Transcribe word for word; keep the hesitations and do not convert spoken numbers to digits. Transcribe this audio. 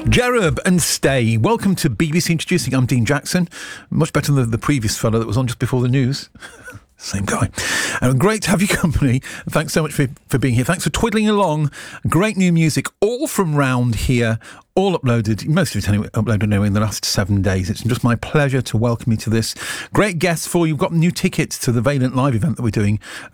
Jerub and Stay. Welcome to B B C Introducing. I'm Dean Jackson. Much better than the previous fellow that was on just before the news. Same guy. And great to have your company. Thanks so much for, for being here. Thanks for twiddling along. Great new music, all from round here, all uploaded, most of it anyway, uploaded anyway in the last seven days. It's just my pleasure to welcome you to this. Great guests for you. We've got new tickets to the Valent Live event that we're doing